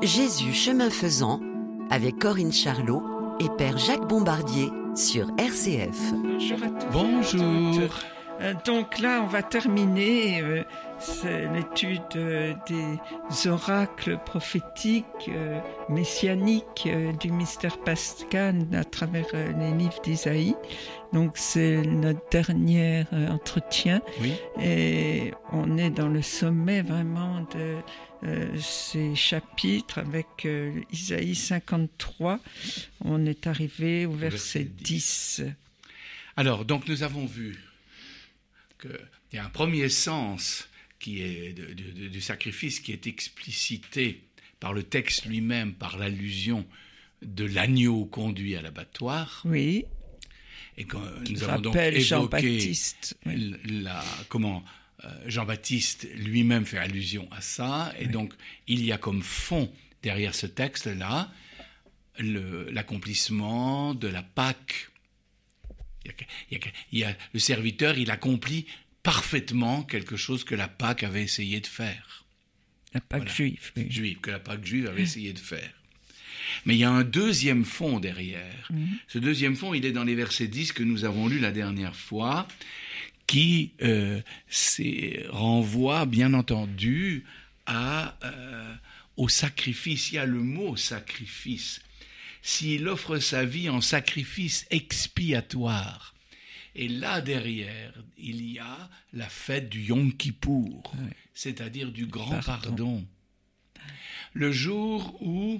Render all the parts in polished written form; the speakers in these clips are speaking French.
Jésus chemin faisant, avec Corinne Charlot et Père Jacques Bombardier sur RCF. Bonjour à tous. Bonjour. Donc là, on va terminer l'étude des oracles prophétiques messianiques du mystère pascal à travers les livres d'Isaïe. Donc c'est notre dernier entretien. Oui. Et on est dans le sommet vraiment de ces chapitres avec Isaïe 53. On est arrivé au verset 10. Alors, donc nous avons vu qu'il y a un premier sens qui est du sacrifice qui est explicité par le texte lui-même, par l'allusion de l'agneau conduit à l'abattoir. Oui. Et quand nous avons donc évoqué Jean-Baptiste. comment Jean-Baptiste lui-même fait allusion à ça, et donc il y a comme fond derrière ce texte-là l'accomplissement de la Pâque. Le serviteur, il accomplit parfaitement quelque chose que la Pâque avait essayé de faire. La Pâque juive. Oui. Juive, que la Pâque juive avait essayé de faire. Mais il y a un deuxième fond derrière. Ce deuxième fond, il est dans les versets 10 que nous avons lus la dernière fois, qui renvoie, bien entendu, au sacrifice. Il y a le mot sacrifice. S'il offre sa vie en sacrifice expiatoire. Et là, derrière, il y a la fête du Yom Kippour, c'est-à-dire du grand pardon. Le jour où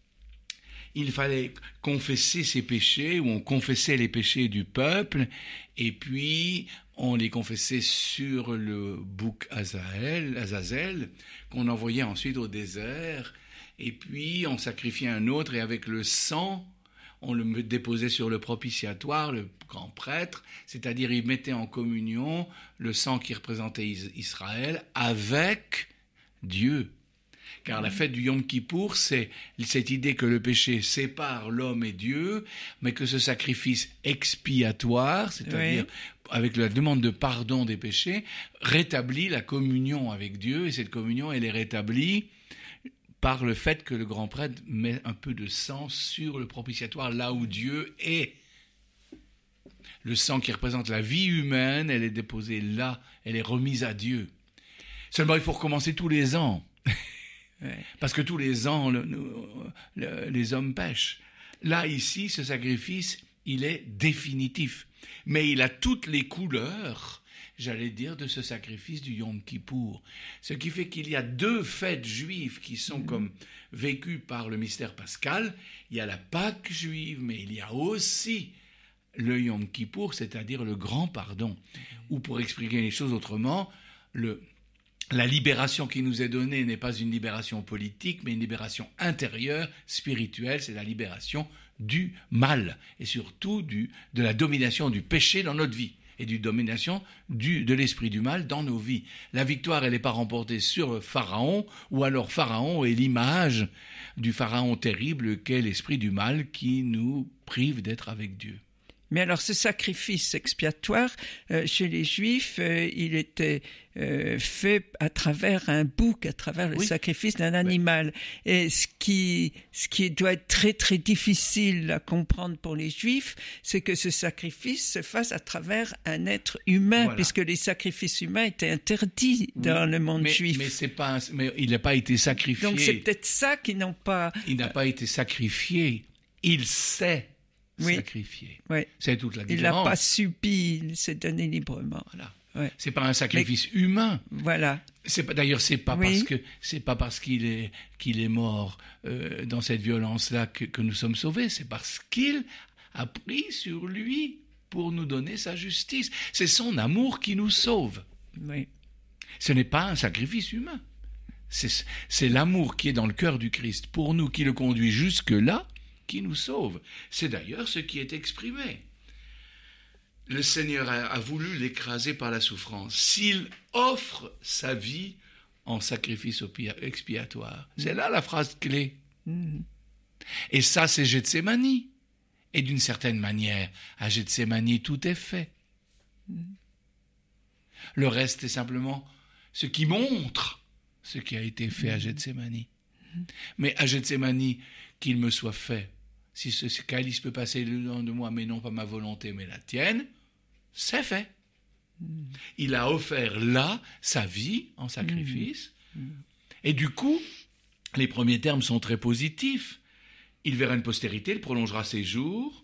il fallait confesser ses péchés, où on confessait les péchés du peuple, et puis on les confessait sur le bouc Azazel, qu'on envoyait ensuite au désert, et puis on sacrifiait un autre, et avec le sang, on le déposait sur le propitiatoire, le grand prêtre, c'est-à-dire il mettait en communion le sang qui représentait Israël avec Dieu. Car la fête du Yom Kippour, c'est cette idée que le péché sépare l'homme et Dieu, mais que ce sacrifice expiatoire, c'est-à-dire avec la demande de pardon des péchés, rétablit la communion avec Dieu, et cette communion, elle est rétablie par le fait que le grand prêtre met un peu de sang sur le propitiatoire, là où Dieu est. Le sang qui représente la vie humaine, elle est déposée là, elle est remise à Dieu. Seulement, il faut recommencer tous les ans. Parce que tous les ans, les hommes pêchent. Là, ici, ce sacrifice, il est définitif. Mais il a toutes les couleurs, j'allais dire, de ce sacrifice du Yom Kippour. Ce qui fait qu'il y a deux fêtes juives qui sont comme vécues par le mystère pascal. Il y a la Pâque juive, mais il y a aussi le Yom Kippour, c'est-à-dire le grand pardon. Ou pour expliquer les choses autrement, la libération qui nous est donnée n'est pas une libération politique, mais une libération intérieure, spirituelle, c'est la libération du mal, et surtout de la domination du péché dans notre vie, et du domination de l'esprit du mal dans nos vies. La victoire, elle n'est pas remportée sur Pharaon, ou alors Pharaon est l'image du Pharaon terrible qu'est l'esprit du mal qui nous prive d'être avec Dieu. Mais alors, ce sacrifice expiatoire, chez les Juifs, il était fait à travers un bouc, à travers le sacrifice d'un animal. Et ce qui doit être très, très difficile à comprendre pour les Juifs, c'est que ce sacrifice se fasse à travers un être humain, puisque les sacrifices humains étaient interdits dans le monde juif. Mais il n'a pas été sacrifié. Donc, c'est peut-être ça qu'ils n'ont pas... Il n'a pas été sacrifié. Il s'est sacrifié. C'est toute la différence. Il n'a pas subi, il s'est donné librement. Voilà. C'est pas un sacrifice humain. Voilà. D'ailleurs, c'est pas parce qu'il est mort dans cette violence-là que nous sommes sauvés. C'est parce qu'il a pris sur lui pour nous donner sa justice. C'est son amour qui nous sauve. Oui. Ce n'est pas un sacrifice humain. C'est l'amour qui est dans le cœur du Christ pour nous, qui le conduit jusque-là, qui nous sauve. C'est d'ailleurs ce qui est exprimé. Le Seigneur a voulu l'écraser par la souffrance. S'il offre sa vie en sacrifice expiatoire. C'est là la phrase clé. Et ça, c'est Gethsémani. Et d'une certaine manière, à Gethsémani, tout est fait. Le reste est simplement ce qui montre ce qui a été fait à Gethsémani. Mais à Gethsémani, qu'il me soit fait. Si ce calice peut passer le-dedans de moi, mais non pas ma volonté, mais la tienne, c'est fait. Il a offert là sa vie en sacrifice. Et du coup, les premiers termes sont très positifs. Il verra une postérité, il prolongera ses jours.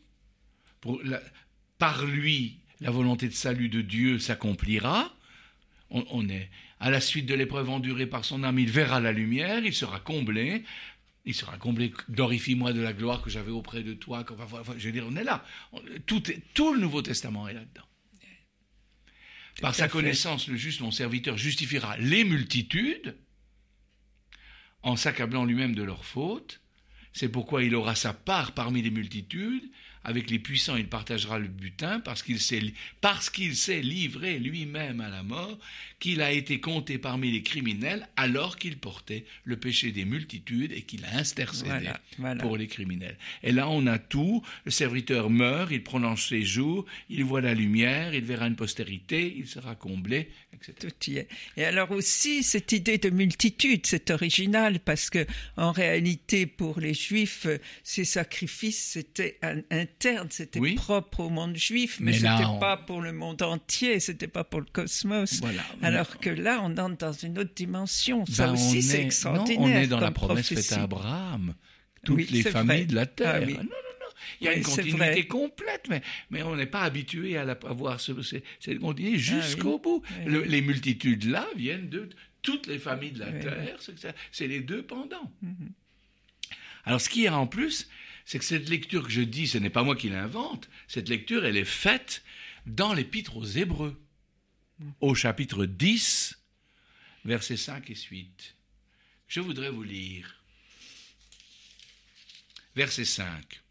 Par lui, la volonté de salut de Dieu s'accomplira. On est à la suite de l'épreuve endurée par son âme, il verra la lumière, il sera comblé. Il sera comblé, glorifie-moi de la gloire que j'avais auprès de toi. Je veux dire, on est là. Tout le Nouveau Testament est là-dedans. Par sa connaissance, le juste, mon serviteur, justifiera les multitudes en s'accablant lui-même de leurs fautes. C'est pourquoi il aura sa part parmi les multitudes. Avec les puissants, il partagera le butin parce qu'il s'est livré lui-même à la mort, qu'il a été compté parmi les criminels alors qu'il portait le péché des multitudes et qu'il a intercédé pour les criminels. Et là, on a tout. Le serviteur meurt, il prolonge ses jours, il voit la lumière, il verra une postérité, il sera comblé, etc. Tout y est. Et alors aussi, cette idée de multitude, c'est original parce que en réalité, pour les Juifs, ces sacrifices, c'était interne, c'était propre au monde juif, mais c'était pas pour le monde entier, c'était pas pour le cosmos. Voilà. Alors que là, on entre dans une autre dimension. Ça aussi, c'est extraordinaire. On est dans la promesse faite à Abraham. Toutes les familles de la terre. Non. Il y a une continuité complète, mais on n'est pas habitué à voir cette continuité jusqu'au bout. Les multitudes là viennent de toutes les familles de la terre. C'est les deux pendants. Alors, ce qu'il y a en plus, c'est que cette lecture que je dis, ce n'est pas moi qui l'invente. Cette lecture, elle est faite dans l'Épître aux Hébreux, au chapitre 10, versets 5 et suite. Je voudrais vous lire. Verset 5.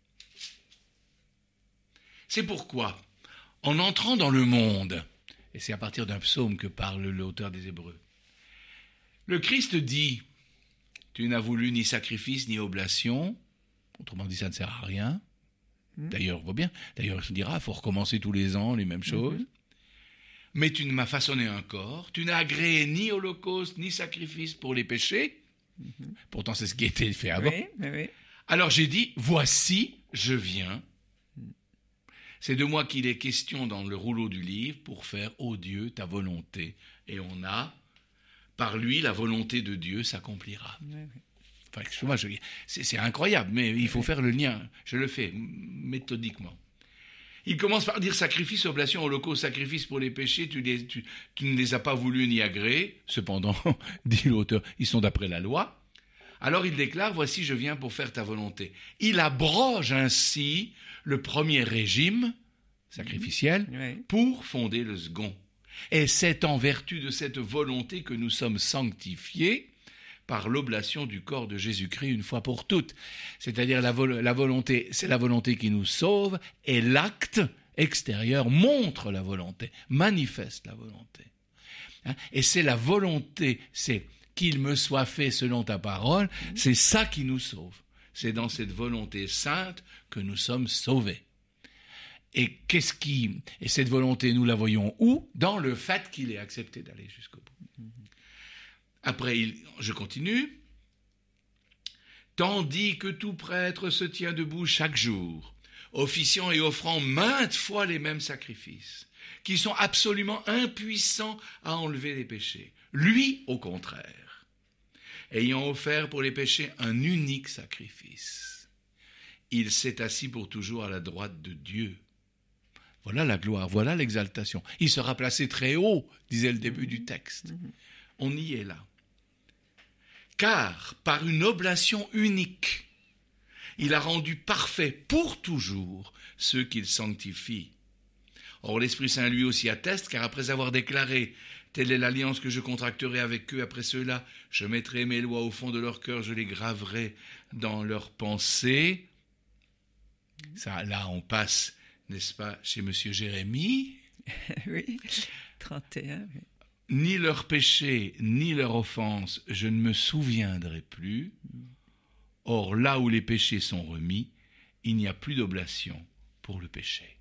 C'est pourquoi, en entrant dans le monde, et c'est à partir d'un psaume que parle l'auteur des Hébreux, le Christ dit, tu n'as voulu ni sacrifice ni oblation, autrement dit, ça ne sert à rien. D'ailleurs, on voit bien. D'ailleurs, il se dira, il faut recommencer tous les ans les mêmes choses. Mais tu ne m'as façonné un corps, tu n'as agréé ni holocauste, ni sacrifice pour les péchés. Pourtant, c'est ce qui a été fait avant. Oui. Alors j'ai dit, voici, je viens. C'est de moi qu'il est question dans le rouleau du livre pour faire, ô Dieu, ta volonté. Et on a, par lui, la volonté de Dieu s'accomplira. Enfin, excuse-moi, c'est incroyable, mais il faut faire le lien. Je le fais méthodiquement. Il commence par dire sacrifice, oblation, holocauste, sacrifice pour les péchés, tu ne les as pas voulu ni agréés. Cependant, dit l'auteur, ils sont d'après la loi. Alors il déclare, voici je viens pour faire ta volonté. Il abroge ainsi le premier régime sacrificiel pour fonder le second. Et c'est en vertu de cette volonté que nous sommes sanctifiés par l'oblation du corps de Jésus-Christ une fois pour toutes. C'est-à-dire la volonté, c'est la volonté qui nous sauve, et l'acte extérieur montre la volonté, manifeste la volonté. Et c'est la volonté, c'est qu'il me soit fait selon ta parole, c'est ça qui nous sauve. C'est dans cette volonté sainte que nous sommes sauvés. Et cette volonté, nous la voyons où ? Dans le fait qu'il ait accepté d'aller jusqu'au bout. Après, je continue. Tandis que tout prêtre se tient debout chaque jour, officiant et offrant maintes fois les mêmes sacrifices, qui sont absolument impuissants à enlever les péchés. Lui, au contraire, ayant offert pour les péchés un unique sacrifice, il s'est assis pour toujours à la droite de Dieu. Voilà la gloire, voilà l'exaltation. Il sera placé très haut, disait le début du texte. On y est là. Car par une oblation unique, il a rendu parfait pour toujours ceux qu'il sanctifie. Or l'Esprit Saint lui aussi atteste, car après avoir déclaré « Telle est l'alliance que je contracterai avec eux après cela, je mettrai mes lois au fond de leur cœur, je les graverai dans leurs pensées. » Ça, là, on passe, n'est-ce pas, chez M. Jérémie. Oui, 31, oui. Ni leur péché, ni leur offense, je ne me souviendrai plus. Or, là où les péchés sont remis, il n'y a plus d'oblation pour le péché.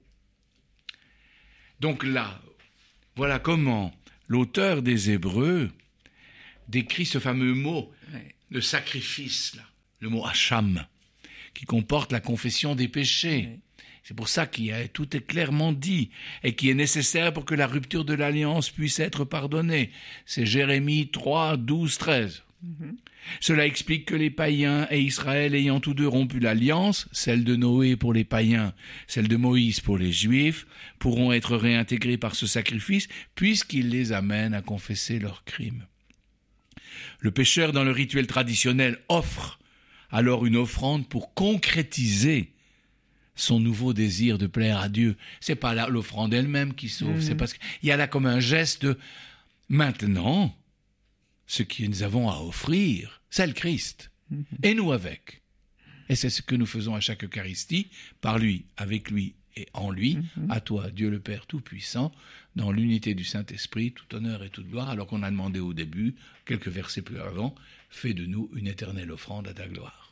Donc là, voilà comment l'auteur des Hébreux décrit ce fameux mot de sacrifice, là, le mot hacham, qui comporte la confession des péchés. Oui. C'est pour ça tout est clairement dit et qui est nécessaire pour que la rupture de l'alliance puisse être pardonnée. C'est Jérémie 3, 12, 13. Cela explique que les païens et Israël ayant tous deux rompu l'alliance, celle de Noé pour les païens, celle de Moïse pour les Juifs, pourront être réintégrés par ce sacrifice puisqu'il les amène à confesser leurs crimes. Le pécheur dans le rituel traditionnel offre alors une offrande pour concrétiser son nouveau désir de plaire à Dieu. C'est pas l'offrande elle-même qui sauve, c'est parce qu'il y a là comme un geste de maintenant, ce que nous avons à offrir, c'est le Christ, et nous avec. Et c'est ce que nous faisons à chaque Eucharistie, par lui, avec lui et en lui, à toi, Dieu le Père Tout-Puissant, dans l'unité du Saint-Esprit, tout honneur et toute gloire, alors qu'on a demandé au début, quelques versets plus avant, fais de nous une éternelle offrande à ta gloire.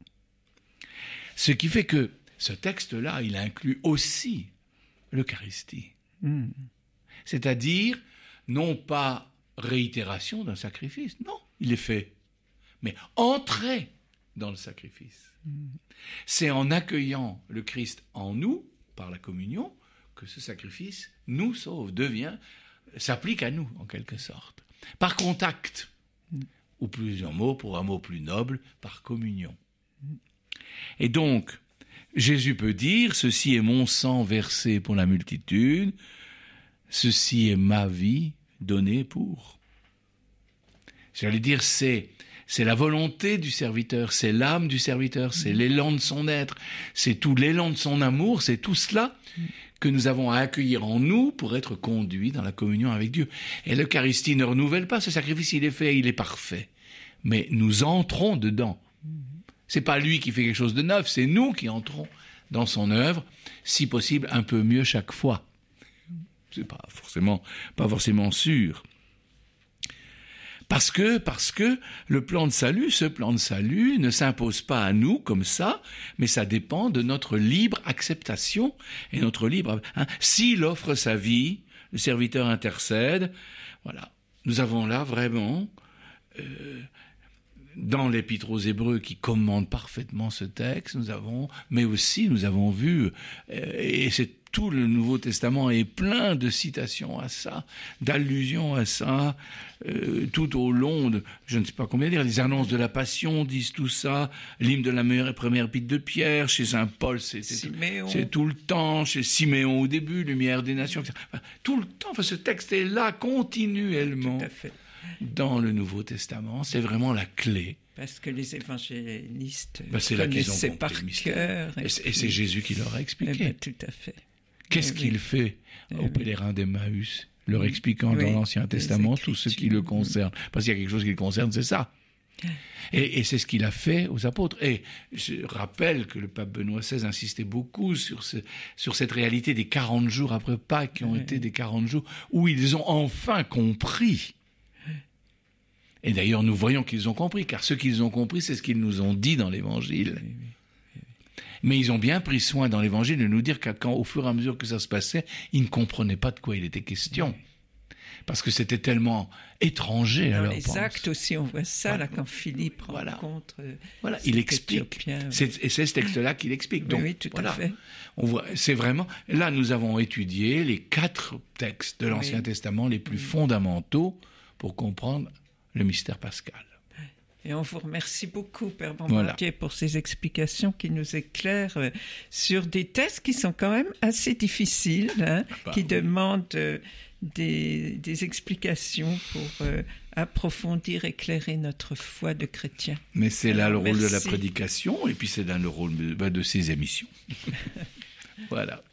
Ce qui fait que ce texte-là, il inclut aussi l'Eucharistie. C'est-à-dire, non pas réitération d'un sacrifice, non, il est fait, mais entrer dans le sacrifice. C'est en accueillant le Christ en nous, par la communion, que ce sacrifice nous sauve, s'applique à nous, en quelque sorte. Par contact, ou plusieurs mots, pour un mot plus noble, par communion. Et donc, Jésus peut dire, ceci est mon sang versé pour la multitude, ceci est ma vie donnée pour. J'allais dire, c'est la volonté du serviteur, c'est l'âme du serviteur, c'est l'élan de son être, c'est tout l'élan de son amour, c'est tout cela que nous avons à accueillir en nous pour être conduits dans la communion avec Dieu. Et l'Eucharistie ne renouvelle pas ce sacrifice, il est fait, il est parfait. Mais nous entrons dedans. C'est pas lui qui fait quelque chose de neuf, c'est nous qui entrons dans son œuvre, si possible un peu mieux chaque fois. C'est pas forcément sûr. Parce que le plan de salut, ce plan de salut ne s'impose pas à nous comme ça, mais ça dépend de notre libre acceptation et notre libre... S'il offre sa vie, le serviteur intercède. Voilà. Nous avons là vraiment... dans l'Épître aux Hébreux qui commande parfaitement ce texte, nous avons vu, et c'est tout le Nouveau Testament est plein de citations à ça, d'allusions à ça, tout au long de, je ne sais pas combien dire, les annonces de la Passion disent tout ça, l'hymne de la première épître de Pierre, chez Saint Paul, c'est tout le temps, chez Siméon au début, Lumière des Nations, etc. Enfin, tout le temps, ce texte est là continuellement. Tout à fait. Dans le Nouveau Testament, c'est vraiment la clé. Parce que les évangélistes connaissaient par cœur. Et c'est Jésus qui leur a expliqué. Tout à fait. Qu'est-ce qu'il fait aux pèlerins d'Emmaüs, leur expliquant dans l'Ancien Testament tout ce qui le concerne. Parce qu'il y a quelque chose qui le concerne, c'est ça. Et c'est ce qu'il a fait aux apôtres. Et je rappelle que le pape Benoît XVI insistait beaucoup sur cette réalité des 40 jours après Pâques, qui ont été des 40 jours où ils ont enfin compris. Et d'ailleurs, nous voyons qu'ils ont compris, car ce qu'ils ont compris, c'est ce qu'ils nous ont dit dans l'Évangile. Mais ils ont bien pris soin dans l'Évangile de nous dire qu'au fur et à mesure que ça se passait, ils ne comprenaient pas de quoi il était question. Parce que c'était tellement étranger à leur pensée. Dans les actes aussi, on voit ça, là, quand Philippe rencontre... Voilà, il explique. Et c'est ce texte-là qu'il explique. Donc, oui, tout à fait. On voit, c'est vraiment... Là, nous avons étudié les 4 textes de l'Ancien Testament les plus fondamentaux pour comprendre le mystère pascal. Et on vous remercie beaucoup, Père Bombardier, pour ces explications qui nous éclairent sur des textes qui sont quand même assez difficiles, qui demandent des explications pour approfondir, éclairer notre foi de chrétien. Mais c'est là le rôle de la prédication, et puis c'est là le rôle de ces émissions. Voilà.